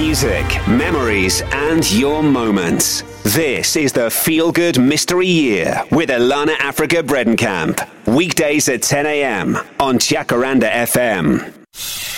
music, memories, and your moments. This is the Feel Good Mystery Year with Ilana Africa Bredenkamp. Weekdays at 10 a.m. on Jacaranda FM.